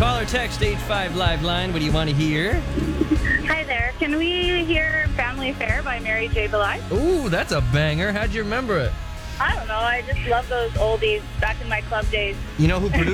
Call or text 85 Live Line. What do you want to hear? Hi there. Can we hear Family Affair by Mary J. Blige? Ooh, that's a banger. How'd you remember it? I don't know. I just love those oldies back in my club days. You know who produced